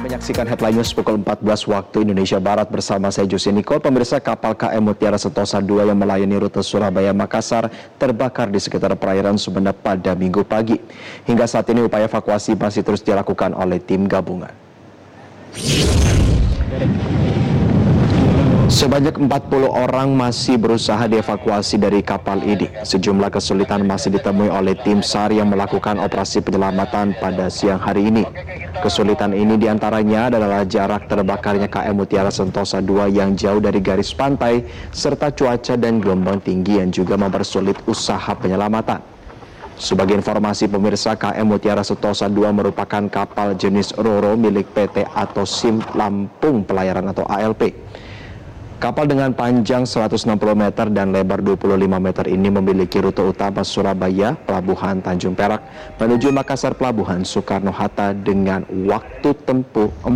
Menyaksikan Headline News pukul 14 waktu Indonesia Barat bersama saya Josie Nicole. Pemirsa, kapal KM Mutiara Sentosa II yang melayani rute Surabaya-Makassar terbakar di sekitar perairan Sumeneb pada Minggu pagi. Hingga saat ini upaya evakuasi masih terus dilakukan oleh tim gabungan. Sebanyak 40 orang masih berusaha dievakuasi dari kapal ini. Sejumlah kesulitan masih ditemui oleh tim SAR yang melakukan operasi penyelamatan pada siang hari ini. Kesulitan ini diantaranya adalah jarak terbakarnya KM Mutiara Sentosa II yang jauh dari garis pantai, serta cuaca dan gelombang tinggi yang juga mempersulit usaha penyelamatan. Sebagai informasi pemirsa, KM Mutiara Sentosa II merupakan kapal jenis Ro-Ro milik PT Atosim Lampung Pelayaran atau ALP. Kapal dengan panjang 160 meter dan lebar 25 meter ini memiliki rute utama Surabaya, Pelabuhan Tanjung Perak, menuju Makassar Pelabuhan Soekarno-Hatta dengan waktu tempuh